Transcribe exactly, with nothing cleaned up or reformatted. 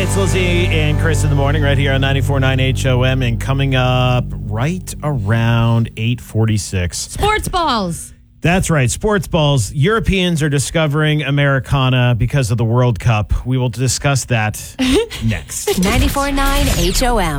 It's Lizzie and Chris in the morning right here on ninety-four point nine H O M. And coming up right around eight forty-six. Sports balls. That's right. Sports balls. Europeans are discovering Americana because of the World Cup. We will discuss that next. ninety-four point nine H O M.